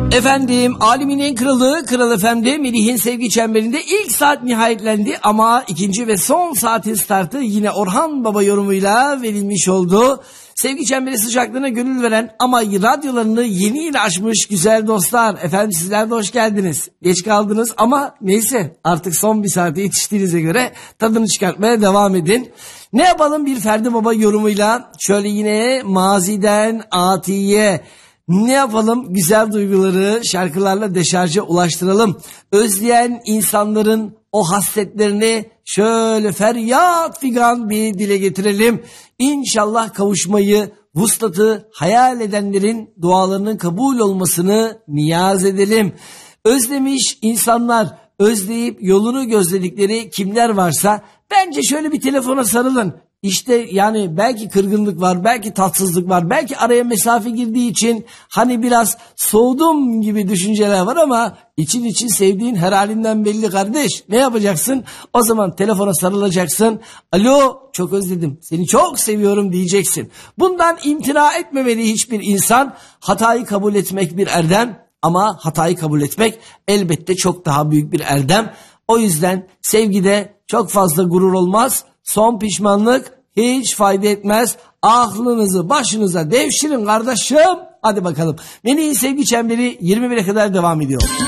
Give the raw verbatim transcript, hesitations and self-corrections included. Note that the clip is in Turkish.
Efendim, alemin en kralı, Kral F M'de Melih'in sevgi çemberinde ilk saat nihayetlendi ama ikinci ve son saatin startı yine Orhan Baba yorumuyla verilmiş oldu. Sevgi çemberi sıcaklığına gönül veren ama radyolarını yeni yeni açmış güzel dostlar. Efendim, sizler de hoş geldiniz. Geç kaldınız ama neyse, artık son bir saate yetiştiğinize göre tadını çıkartmaya devam edin. Ne yapalım, bir Ferdi Baba yorumuyla şöyle yine maziden atiye. Ne yapalım, güzel duyguları şarkılarla deşarja ulaştıralım. Özleyen insanların o hasretlerini şöyle feryat figan bir dile getirelim. İnşallah kavuşmayı, vuslatı hayal edenlerin dualarının kabul olmasını niyaz edelim. Özlemiş insanlar, özleyip yolunu gözledikleri kimler varsa bence şöyle bir telefona sarılın. İşte yani belki kırgınlık var, belki tatsızlık var, belki araya mesafe girdiği için hani biraz soğudum gibi düşünceler var ama için için sevdiğin her halinden belli kardeş. Ne yapacaksın? O zaman telefona sarılacaksın. Alo, çok özledim, seni çok seviyorum diyeceksin. Bundan imtina etmemeli hiçbir insan. Hatayı kabul etmek bir erdem ama hatayı kabul etmek elbette çok daha büyük bir erdem. O yüzden sevgide çok fazla gurur olmaz. Son pişmanlık hiç fayda etmez. Aklınızı başınıza devşirin kardeşim. Hadi bakalım. Melih'in sevgi çemberi yirmi bire kadar devam ediyor.